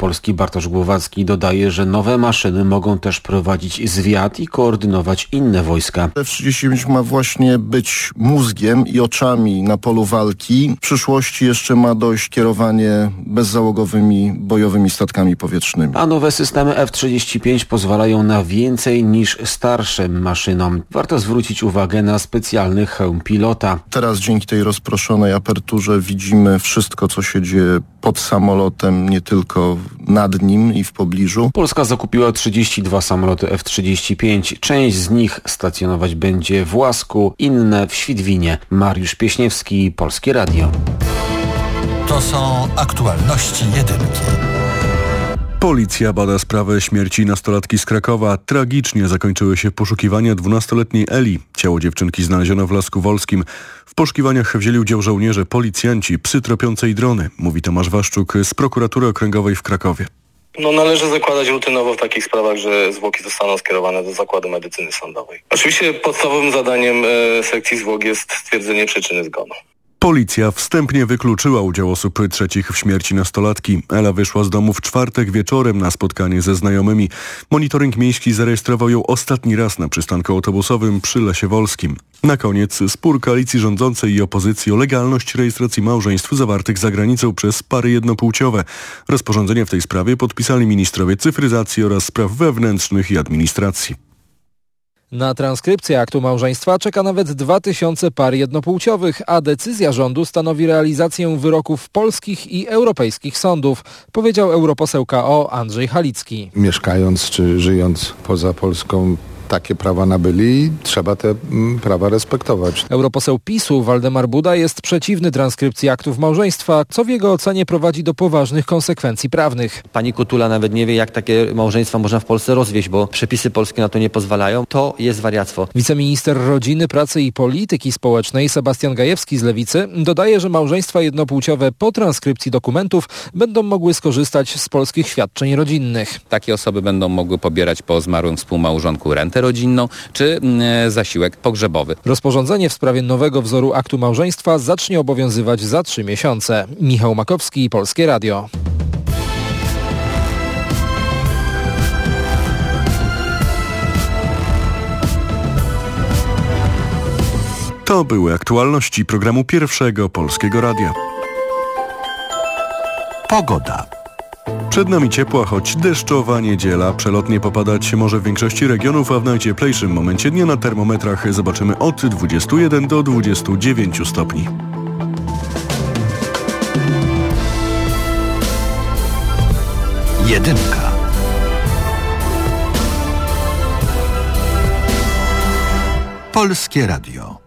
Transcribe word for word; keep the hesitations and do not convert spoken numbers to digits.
Polski Bartosz Głowacki dodaje, że nowe maszyny mogą też prowadzić zwiad i koordynować inne wojska. F trzydzieści pięć ma właśnie być mózgiem i oczami na polu walki. W przyszłości jeszcze ma dojść kierowanie bezzałogowymi bojowymi statkami powietrznymi. A nowe systemy F trzydzieści pięć pozwalają na więcej niż starszym maszynom. Warto zwrócić uwagę na specjalny hełm pilota. Teraz dzięki tej rozproszonej aperturze widzimy wszystko, co się dzieje pod samolotem, nie tylko nad nim i w pobliżu. Polska zakupiła trzydzieści dwa samoloty F trzydzieści pięć. Część z nich stacjonować będzie w Łasku, inne w Świdwinie. Mariusz Pieśniewski, Polskie Radio. To są aktualności jedynki. Policja bada sprawę śmierci nastolatki z Krakowa. Tragicznie zakończyły się poszukiwania dwunastoletniej Eli. Ciało dziewczynki znaleziono w Lasku Wolskim. W poszukiwaniach wzięli udział żołnierze, policjanci, psy tropiące i drony, mówi Tomasz Waszczuk z Prokuratury Okręgowej w Krakowie. No należy zakładać rutynowo w takich sprawach, że zwłoki zostaną skierowane do zakładu medycyny sądowej. Oczywiście podstawowym zadaniem e, sekcji zwłok jest stwierdzenie przyczyny zgonu. Policja wstępnie wykluczyła udział osób trzecich w śmierci nastolatki. Ela wyszła z domu w czwartek wieczorem na spotkanie ze znajomymi. Monitoring miejski zarejestrował ją ostatni raz na przystanku autobusowym przy Lesie Wolskim. Na koniec spór koalicji rządzącej i opozycji o legalność rejestracji małżeństw zawartych za granicą przez pary jednopłciowe. Rozporządzenie w tej sprawie podpisali ministrowie cyfryzacji oraz spraw wewnętrznych i administracji. Na transkrypcję aktu małżeństwa czeka nawet dwa tysiące par jednopłciowych, a decyzja rządu stanowi realizację wyroków polskich i europejskich sądów, powiedział europoseł K O Andrzej Halicki. Mieszkając czy żyjąc poza Polską, takie prawa nabyli i trzeba te m, prawa respektować. Europoseł PiSu Waldemar Buda jest przeciwny transkrypcji aktów małżeństwa, co w jego ocenie prowadzi do poważnych konsekwencji prawnych. Pani Kotula nawet nie wie, jak takie małżeństwa można w Polsce rozwieść, bo przepisy polskie na to nie pozwalają. To jest wariactwo. Wiceminister Rodziny, Pracy i Polityki Społecznej Sebastian Gajewski z Lewicy dodaje, że małżeństwa jednopłciowe po transkrypcji dokumentów będą mogły skorzystać z polskich świadczeń rodzinnych. Takie osoby będą mogły pobierać po zmarłym współmałżonku rentę rodzinną czy e, zasiłek pogrzebowy. Rozporządzenie w sprawie nowego wzoru aktu małżeństwa zacznie obowiązywać za trzy miesiące. Michał Makowski, Polskie Radio. To były aktualności programu Pierwszego Polskiego Radia. Pogoda. Przed nami ciepła, choć deszczowa niedziela. Przelotnie popadać się może w większości regionów, a w najcieplejszym momencie dnia na termometrach zobaczymy od dwudziestu jeden do dwudziestu dziewięciu stopni. Jedynka. Polskie Radio.